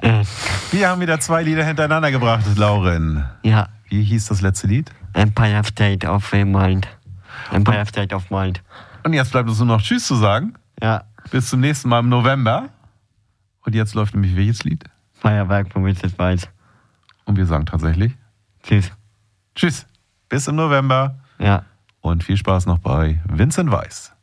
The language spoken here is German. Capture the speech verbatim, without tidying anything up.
Äh, Wir haben wieder zwei Lieder hintereinander gebracht, Lauren. ja, Wie hieß das letzte Lied? Empire State of Mind. Empire State of Mind. Und jetzt bleibt uns nur noch Tschüss zu sagen. Ja, Bis zum nächsten Mal im November. Und jetzt läuft nämlich welches Lied? Feuerwerk von Vincent Weiss. Und wir sagen tatsächlich Tschüss. Tschüss. Bis im November. Ja. Und viel Spaß noch bei Vincent Weiss.